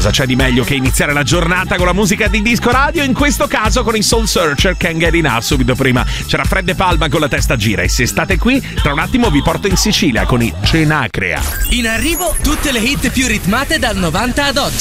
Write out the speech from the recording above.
cosa c'è di meglio che iniziare la giornata con la musica di Disco Radio, in questo caso con i Soul Searcher, Can't Get Enough. Subito prima c'era Fred De Palma con La testa gira, e se state qui, tra un attimo vi porto in Sicilia con i Cenacrea. In arrivo tutte le hit più ritmate dal 90 ad oggi.